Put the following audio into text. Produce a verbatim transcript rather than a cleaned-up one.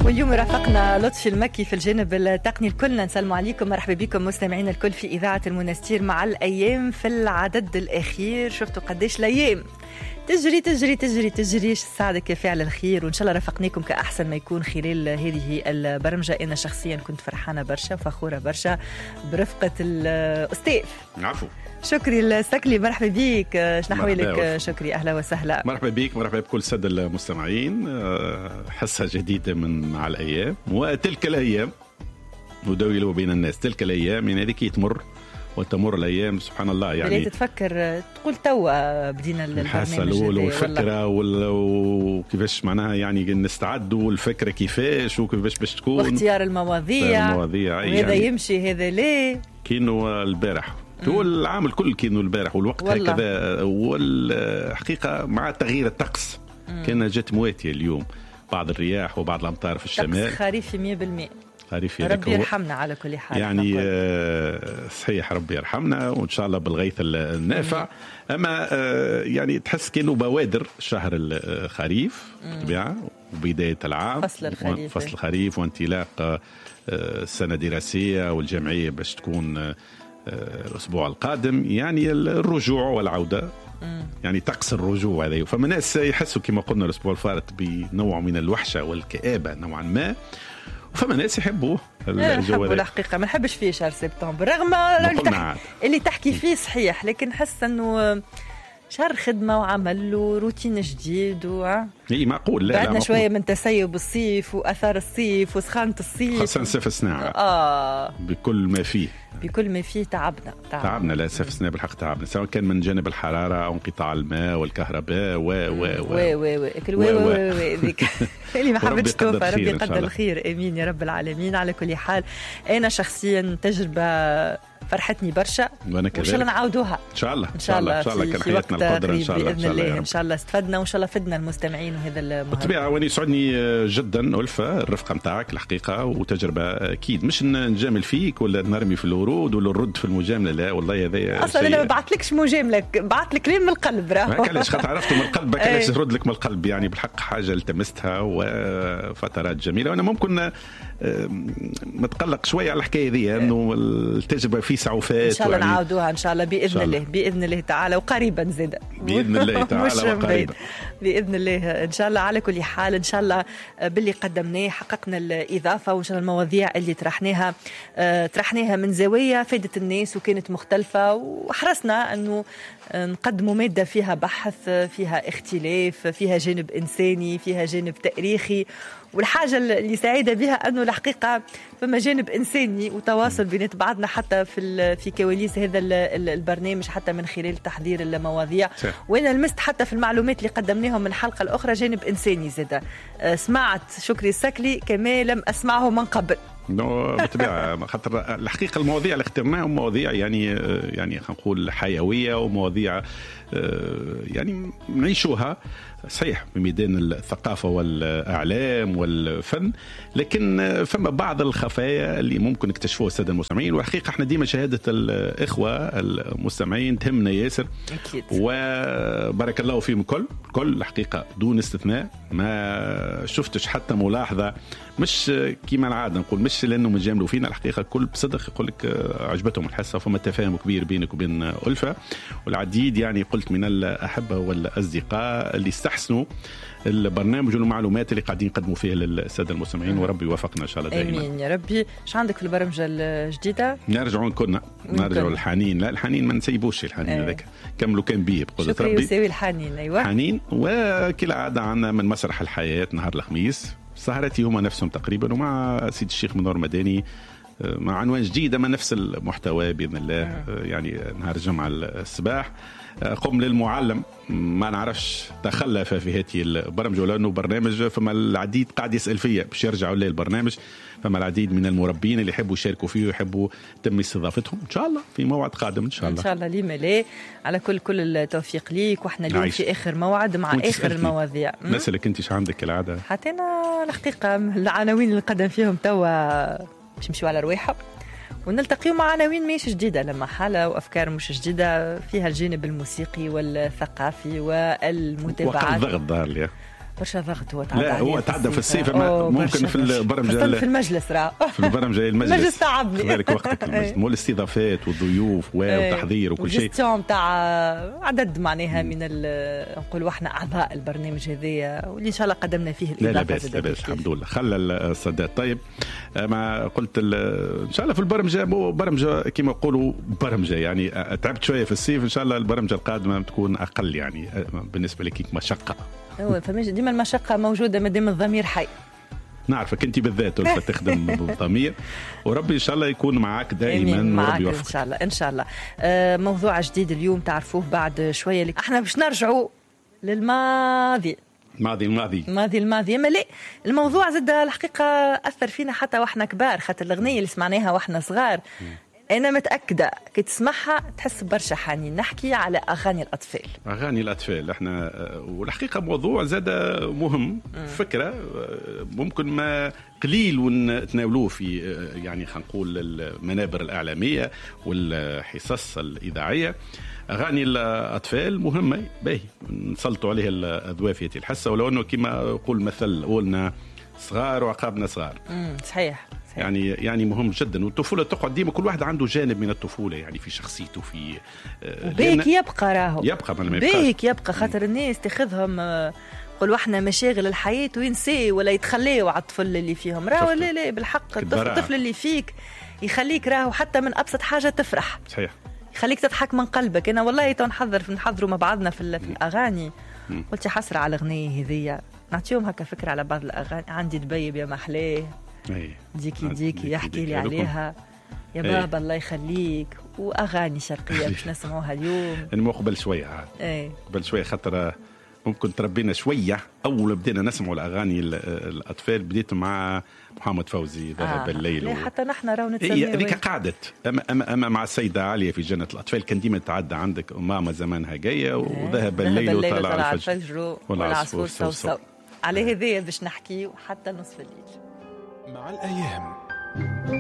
واليوم رافقنا لطفي المكي في الجانب التقني. الكل نسلموا عليكم، مرحبا بكم مستمعينا الكل في إذاعة المنستير مع الأيام في العدد الأخير. شفتوا قديش الأيام تجري تجري تجري تجري ساعدك فعل الخير، وإن شاء الله رافقناكم كأحسن ما يكون خلال هذه البرمجة. أنا شخصيا كنت فرحانة برشا وفخورة برشا برفقة الأستاذ عفو شكري السكلي. مرحبا بيك، شنو حوالك شكري؟ أهلا وسهلا. مرحبا بيك، مرحبا بكل السادة المستمعين. حصة جديدة من مع الأيام وتلك الأيام نداول بين الناس. تلك الأيام يعني هذيك تمر وتمر الأيام سبحان الله. يعني بديت تفكر تقول توا بدينا البرنامج والفكرة وكيفاش معناها يعني نستعدوا والفكرة كيفاش وكيفاش باش تكون واختيار المواضيع, المواضيع وهذا يعني يمشي هذا ليه كينو البارح هو العام الكل كينو البارح والوقت هكذا. والحقيقة مع تغيير الطقس كان جت مواتية اليوم، بعض الرياح وبعض الأمطار في الشمال. طقس خريفي مية بالمية. ربي يرحمنا على كل حال. يعني صحيح ربي يرحمنا وإن شاء الله بالغيث النافع. أما يعني تحس كأنه بوادر شهر الخريف بالطبيعة وبداية العام فصل الخريف, فصل الخريف وانطلاق السنة الدراسية والجمعية باش تكون الأسبوع القادم. يعني الرجوع والعودة مم. يعني طقس الرجوع هذا. فما ناس يحسوا كما قلنا الأسبوع الفارط بنوع من الوحشة والكآبة نوعا ما، وفما ناس يحبوه الجو هذا. الحقيقة ما نحبش فيه شهر سبتمبر رغم اللي تحكي فيه صحيح، لكن حس أنه شهر خدمة وعمل وروتين جديد و... اي معقول. لا بعدنا شوية من تسيب الصيف وأثار الصيف وسخانة الصيف، خاصة سيف الصناعة آه. بكل ما فيه بكل ما فيه تعبنا تعبنا, تعبنا. لا سيف الصناعة بالحق تعبنا، سواء كان من جانب الحرارة أو انقطاع الماء والكهرباء و و و و كل و و و ذيك اللي ما حبتش توفى. ربي يقدر الخير، آمين يا رب العالمين. على كل حال أنا شخصيا تجربة فرحتني برشا، وان شاء الله نعاودوها ان شاء الله ان شاء الله ان شاء الله كان حياتنا القدره ان شاء الله باذن الله. ان شاء الله استفدنا وان شاء الله فدنا المستمعين. وهذا المهم بالطبيعه. واني يسعدني جدا ألفة الرفقه نتاعك الحقيقه، وتجربه اكيد مش نجامل فيك ولا نرمي في الورود ولا نرد في المجامله. لا والله هذا اصلا انا ما بعثلكش مجامله، بعث لك كلام من القلب. راهو علاش خاطر عرفته من القلب علاش نرد لك من القلب. يعني بالحق حاجه التمستها وفترات جميله، وانا ممكن متقلق شويه على الحكايه ذي انه التجربه في سعوفات. ان شاء الله نعاودوها ان شاء الله باذن الله باذن الله تعالى، وقريبا زاد باذن الله تعالى وقريبا باذن الله ان شاء الله. على كل حال ان شاء الله باللي قدمناه حققنا الاضافه، وان شاء الله المواضيع اللي طرحناها طرحناها من زوايا فادت الناس وكانت مختلفه، وحرصنا انه نقدموا ماده فيها بحث، فيها اختلاف، فيها جانب انساني، فيها جانب تاريخي. والحاجة اللي سعيدة بها أنه الحقيقة فما جانب إنساني وتواصل بين بعضنا حتى في في كواليس هذا البرنامج، حتى من خلال تحضير المواضيع. وأنا لمست حتى في المعلومات اللي قدمناهم من حلقة الأخرى جانب إنساني زادة. سمعت شكري السكلي كما لم أسمعه من قبل. نو بالطبيعة. خاطر الحقيقة المواضيع اللي اخترناهم مواضيع يعني يعني خلينا نقول حيوية، ومواضيع يعني نعيشوها صحيح بميدان الثقافة والإعلام والفن، لكن فما بعض الخفايا اللي ممكن اكتشفوها السادة المستمعين. والحقيقة احنا ديما شهادة الإخوة المستمعين تهمنا ياسر أكيد. وبارك الله فيهم كل كل الحقيقة دون استثناء. ما شفتش حتى ملاحظة مش كيما العادة نقول مش لأنه مجاملوا فينا، الحقيقة كل بصدق يقول لك عجبتهم الحصة، فما تفاهم كبير بينك وبين ألفة. والعديد يعني قلت من الأحبة والأصدقاء اللي استحسنوا البرنامج والمعلومات اللي قاعدين نقدموا فيها للسادة المستمعين، وربي يوفقنا إن شاء الله دائما. آمين يا ربي. إيش عندك في البرمجة الجديدة؟ نرجعوا كنا نرجعوا الحنين. لا الحنين ما نسيبوش الحنين هذاك، كملوا كان بيه بقدرة ربي. شكرا يساوي الحنين. أيوة حنين. وكل عادة عنا من مسرح الحياة نهار الخميس سهرتي هما نفسهم تقريبا، ومع سيد الشيخ منور مداني مع عنوان جديدة ما نفس المحتوى بإذن الله. يعني نهار الجمعة الصباح قم للمعلم ما نعرفش تخلف في هذه البرامج، لأنه برنامج فما العديد قاعد يسأل فيا باش يرجعوا لي البرنامج. فما العديد من المربين اللي يحبوا يشاركوا فيه ويحبوا تم استضافتهم إن شاء الله في موعد قادم إن شاء الله. إن شاء الله ليما لا. على كل كل التوفيق ليك. وإحنا اليوم في آخر موعد مع آخر المواضيع. نسألك أنت شو عندك العادة؟ حتى أنا الحقيقة العناوين اللي قدم فيهم توا باش نمشيو على رواحة، ونلتقيوا مع عناوين مش جديدة لما حالة وأفكار مش جديدة فيها الجانب الموسيقي والثقافي والمتابعات. وقت الضغط ظهر لي برشا ضغط هو تعدى. لا هو تعدى في الصيف ممكن في البرمجه في المجلس راه في البرمجه المجلس المجلس تعبني خذ بالك وقتك المجلس مو الاستضافات والضيوف وتحضير وكل شيء الجستيون تاع عدد معناها من نقولوا احنا اعضاء البرنامج هذايا واللي ان شاء الله قدمنا فيه الاضافه. لا لا بس لا بس الحمد لله خلى السادات. طيب ما قلت ان شاء الله في البرمجه مو برمجه كما يقولوا برمجه يعني تعبت شويه في الصيف ان شاء الله البرمجه القادمه بتكون اقل يعني بالنسبه لك مشقه. هو فماش ديما المشقه موجوده ما دام الضمير حي. نعرفك انت بالذات تخدم بالضمير وربي ان شاء الله يكون معك دائما وربي يوفقك ان شاء الله ان شاء الله. آه موضوع جديد اليوم تعرفوه بعد شويه لك. احنا باش نرجعوا للماضي الماضي الماضي الماضي الماضي اما لا الموضوع زاد الحقيقه اثر فينا حتى واحنا كبار خاطر الاغنيه اللي سمعناها واحنا صغار أنا متأكدة كي تسمعها تحس برشا حنين. نحكي على أغاني الأطفال. أغاني الأطفال إحنا والحقيقة موضوع زاد مهم فكرة ممكن ما قليل ونتناولوه في يعني خلينا نقول المنابر الإعلامية والحصص الإذاعية. أغاني الأطفال مهمة باهي نسلطوا عليها الأذواق في الحصة ولو أنه كما يقول مثل قولنا صغار وعقابنا صغار. امم صحيح. يعني يعني مهم جدا والطفوله تقعد ديما كل واحد عنده جانب من الطفوله يعني في شخصيته في بيك يبقى راهو يبقى ما بيك يبقى خاطر الناس تاخذهم قولوا احنا مشاغل الحياه وينسي ولا يتخليوا على الطفل اللي فيهم راهو لا لا بالحق الطفل اللي فيك يخليك راهو حتى من ابسط حاجه تفرح صحيح يخليك تضحك من قلبك. انا والله تو نحضر نحضروا مع بعضنا في, في الاغاني قلت حسره على الاغنيه هذيا نعطيهم هكا فكره على بعض الاغاني. عندي دبيب يا محلاه ديكي ديكي يحكي لي عليها يا بابا الله يخليك واغاني شرقيه باش نسمعوها اليوم. انا مو قبل شويه عاد ايه قبل شويه خاطر ممكن تربينا شويه اول بدينا نسمعوا الاغاني الاطفال بديت مع محمد فوزي ذهب آه. الليل و... حتى نحن راهو نتسمعوا هي هذيك قعدت أما, أما, اما مع السيده عاليه في جنه الاطفال كان ديما تعدى عندك ماما زمانها جايه وذهب الليل وطلع الفجر والعصفور صوصو على هذه باش نحكي وحتى نصف الليل مع الأيام.